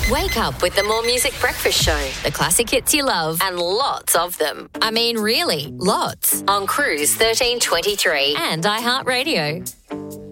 Wake up with the More Music Breakfast Show. The classic hits you love and lots of them. I mean, really, lots. On Cruise 1323 and iHeartRadio.